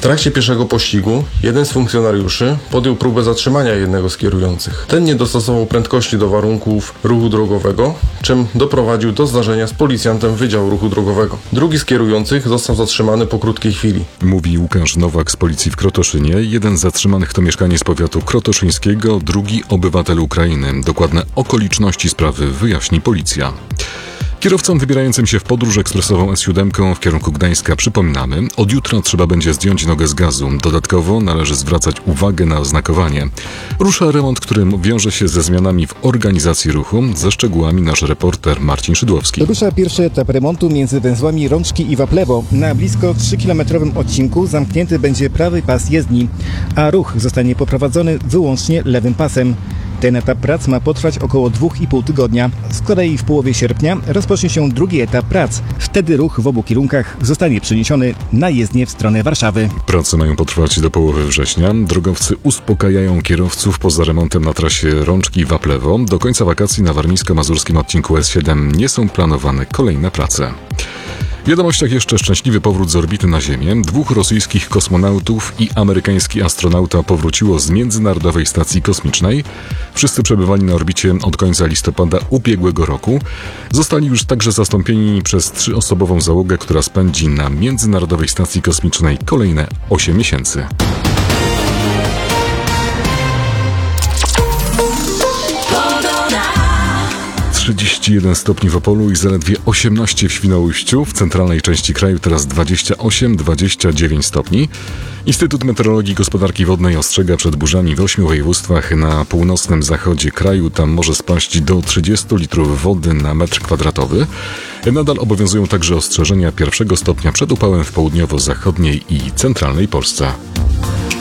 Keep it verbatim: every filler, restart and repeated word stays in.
trakcie pieszego pościgu jeden z funkcjonariuszy podjął próbę zatrzymania jednego z kierujących. Ten nie dostosował prędkości do warunków ruchu drogowego, czym doprowadził do zdarzenia z policjantem Wydziału Ruchu Drogowego. Drugi z kierujących został zatrzymany po krótkiej chwili. Mówi Łukasz Nowak z policji w Krotoszynie. Jeden z zatrzymanych to mieszkaniec powiatu krotoszyńskiego, drugi obywatel Ukrainy. Dokładne okoliczności sprawy wyjaśni policja. Kierowcom wybierającym się w podróż ekspresową S siedem w kierunku Gdańska przypominamy, od jutra trzeba będzie zdjąć nogę z gazu. Dodatkowo należy zwracać uwagę na oznakowanie. Rusza remont, który wiąże się ze zmianami w organizacji ruchu. Ze szczegółami nasz reporter Marcin Szydłowski. Rusza pierwszy etap remontu między węzłami Rączki i Waplewo. Na blisko trzykilometrowym odcinku zamknięty będzie prawy pas jezdni, a ruch zostanie poprowadzony wyłącznie lewym pasem. Ten etap prac ma potrwać około dwóch i pół tygodnia. Z kolei w połowie sierpnia rozpocznie się drugi etap prac. Wtedy ruch w obu kierunkach zostanie przeniesiony na jezdnię w stronę Warszawy. Prace mają potrwać do połowy września. Drogowcy uspokajają kierowców poza remontem na trasie Rączki-Waplewo. Do końca wakacji na warmińsko-mazurskim odcinku S siedem nie są planowane kolejne prace. W wiadomościach jeszcze szczęśliwy powrót z orbity na Ziemię. Dwóch rosyjskich kosmonautów i amerykański astronauta powróciło z Międzynarodowej Stacji Kosmicznej. Wszyscy przebywali na orbicie od końca listopada ubiegłego roku. Zostali już także zastąpieni przez trzyosobową załogę, która spędzi na Międzynarodowej Stacji Kosmicznej kolejne osiem miesięcy. trzydzieści jeden stopni w Opolu i zaledwie osiemnaście w Świnoujściu. W centralnej części kraju teraz dwadzieścia osiem dwadzieścia dziewięć stopni. Instytut Meteorologii i Gospodarki Wodnej ostrzega przed burzami w ośmiu województwach na północnym zachodzie kraju. Tam może spaść do trzydziestu litrów wody na metr kwadratowy. Nadal obowiązują także ostrzeżenia pierwszego stopnia przed upałem w południowo-zachodniej i centralnej Polsce.